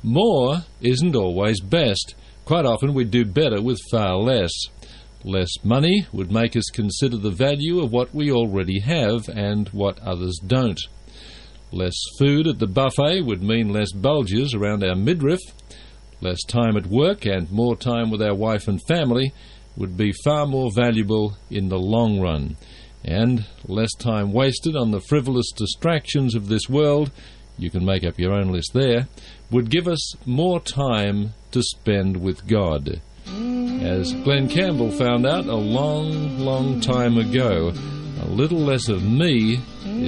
More isn't always best. Quite often we'd do better with far less. Less money would make us consider the value of what we already have and what others don't. Less food at the buffet would mean less bulges around our midriff. Less time at work and more time with our wife and family would be far more valuable in the long run. And less time wasted on the frivolous distractions of this world, you can make up your own list there, would give us more time to spend with God. As Glenn Campbell found out a long, long time ago, a little less of me